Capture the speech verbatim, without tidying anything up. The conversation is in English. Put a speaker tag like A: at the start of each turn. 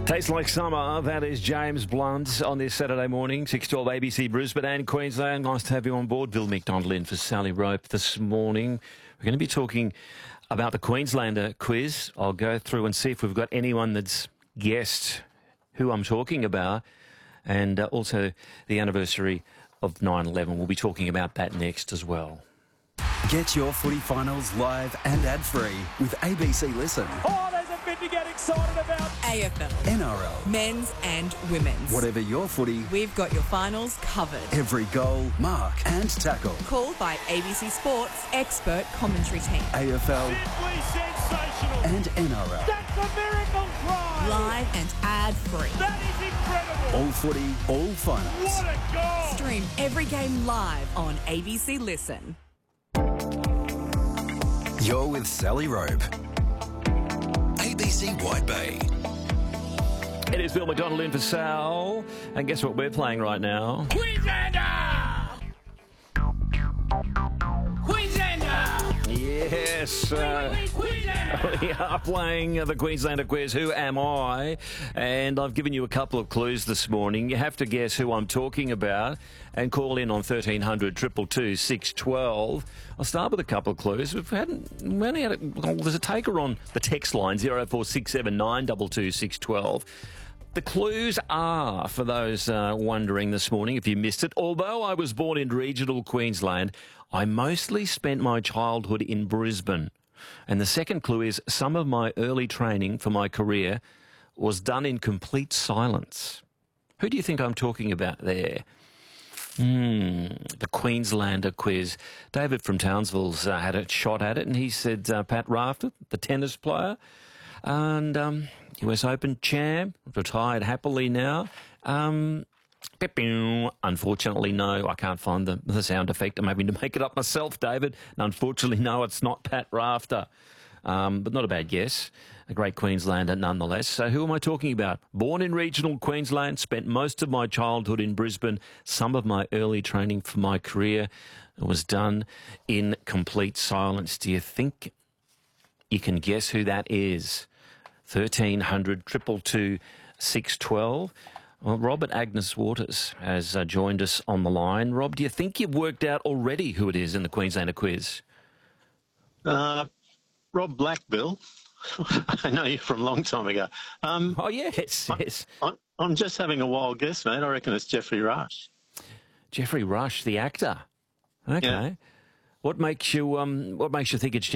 A: Tastes like summer. That is James Blunt on this Saturday morning, six twelve A B C Brisbane and Queensland. Nice to have you on board. Bill McDonald in for Sally Rope this morning. We're going to be talking about the Queenslander quiz. I'll go through and see if we've got anyone that's guessed who I'm talking about, and uh, also the anniversary of nine eleven. We'll be talking about that next as well.
B: Get your footy finals live and ad-free with A B C Listen.
C: Oh, there's a bit to get excited about.
D: A F L,
B: N R L,
D: men's and women's.
B: whatever your footy,
D: We've got your finals covered.
B: every goal, mark and tackle.
D: Called by A B C Sports expert commentary team.
B: A F L
C: Simply sensational.
B: and N R L.
C: That's a miracle try.
D: Live and ad-free.
C: That is incredible.
B: All footy, all finals.
C: What a goal.
D: Stream every game live on A B C Listen.
B: You're with Sally Rope. A B C White Bay.
A: It is Bill McDonald in for Sal, and guess what we're playing right now?
C: Queenslander. Queenslander.
A: Yes. Uh,
C: Queenslander.
A: We are playing the Queenslander quiz, Who Am I? And I've given you a couple of clues this morning. You have to guess who I'm talking about and call in on thirteen hundred, two two two, six one two. I'll start with a couple of clues. We've had, we only had a, well, there's a taker on the text line, zero four six seven nine two two six one two. The clues are, for those uh, wondering this morning, if you missed it, although I was born in regional Queensland, I mostly spent my childhood in Brisbane. And the second clue is some of my early training for my career was done in complete silence. Who do you think I'm talking about there? Hmm, the Queenslander quiz. David from Townsville's uh, had a shot at it, and he said uh, Pat Rafter, the tennis player, and um, U S Open champ, retired happily now. Um, Unfortunately, no, I can't find the, the sound effect. I'm having to make it up myself, David. And unfortunately, no, it's not Pat Rafter. Um, but not a bad guess. A great Queenslander nonetheless. So who am I talking about? Born in regional Queensland, spent most of my childhood in Brisbane. Some of my early training for my career was done in complete silence. Do you think you can guess who that is? thirteen hundred, two two two, six one two. Well, Rob at Agnes Waters has uh, joined us on the line. Rob, do you think you've worked out already who it is in the Queenslander quiz?
E: Uh, Rob Black, Bill. I know you from a long time ago. Um,
A: Oh, yes, yes.
E: I, I'm just having a wild guess, mate. I reckon it's Jeffrey Rush.
A: Jeffrey Rush, the actor. Okay.
E: Yeah.
A: What makes you um? What makes you think it's